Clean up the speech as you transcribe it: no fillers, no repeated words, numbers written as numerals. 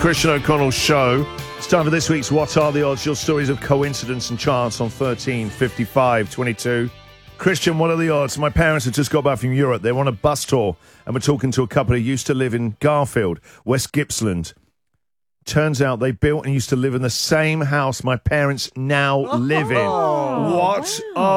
Christian O'Connell Show. It's time for this week's What Are the Odds? Your stories of coincidence and chance on 13, 55, 22. Christian, what are the odds? My parents have just got back from Europe. They were on a bus tour and we're talking to a couple who used to live in Garfield, West Gippsland. Turns out they built and used to live in the same house my parents now live in. What?